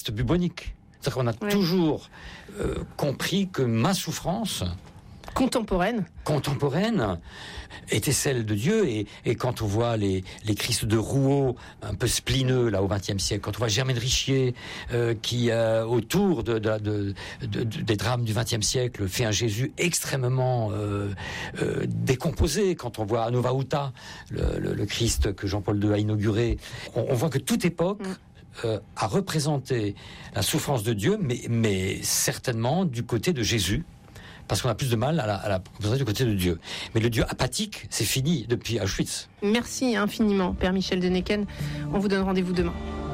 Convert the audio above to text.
bubonique. C'est-à-dire qu'on a toujours compris que ma souffrance contemporaine était celle de Dieu, et quand on voit les Christ de Rouault un peu splineux là au XXe siècle, quand on voit Germaine Richier qui autour des drames du XXe siècle fait un Jésus extrêmement décomposé, quand on voit Nova Uta le Christ que Jean-Paul II a inauguré, on voit que toute époque a représenté la souffrance de Dieu, mais certainement du côté de Jésus, parce qu'on a plus de mal à la représenter du côté de Dieu. Mais le Dieu apathique, c'est fini depuis Auschwitz. Merci infiniment, Père Michel Deneken. On vous donne rendez-vous demain.